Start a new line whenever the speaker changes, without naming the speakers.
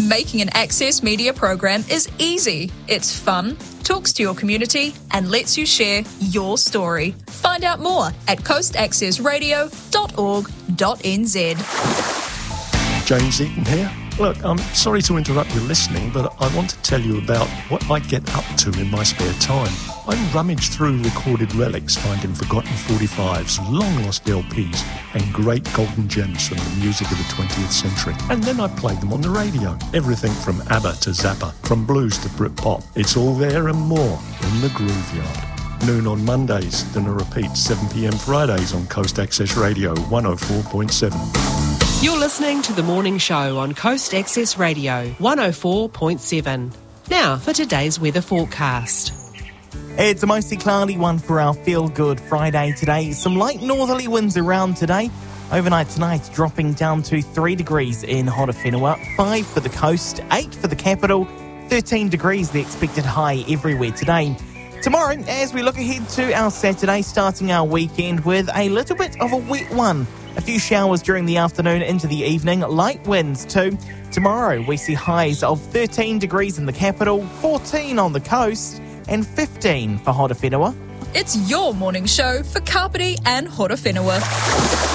Making an Access Media program is easy. It's fun, talks to your community, and lets you share your story. Find out more at coastaccessradio.org.nz.
James Eaton here. Look, I'm sorry to interrupt your listening, but I want to tell you about what I get up to in my spare time. I rummage through recorded relics, finding forgotten 45s, long-lost LPs, and great golden gems from the music of the 20th century. And then I play them on the radio. Everything from ABBA to Zappa, from blues to Britpop. It's all there and more in the Grooveyard. Noon on Mondays, then a repeat 7pm Fridays on Coast Access Radio 104.7.
You're listening to The Morning Show on Coast Access Radio 104.7. Now for today's weather forecast.
It's a mostly cloudy one for our feel-good Friday today. Some light northerly winds around today. Overnight tonight dropping down to 3 degrees in Horowhenua, 5 for the coast, 8 for the capital, 13 degrees the expected high everywhere today. Tomorrow, as we look ahead to our Saturday, starting our weekend with a little bit of a wet one. A few showers during the afternoon into the evening, light winds too. Tomorrow we see highs of 13 degrees in the capital, 14 on the coast and 15 for Horowhenua.
It's your morning show for Kapiti and Horowhenua.